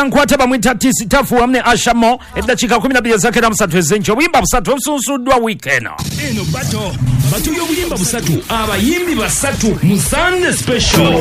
nkwate bamwita tisi tafu wamne ashamo eddakiika 12 ezakera 3 ezenki obuyimba busatu obusunsuddwa weekend eno bato y'obuyimba busatu abayimbi basatu mu Sunday special.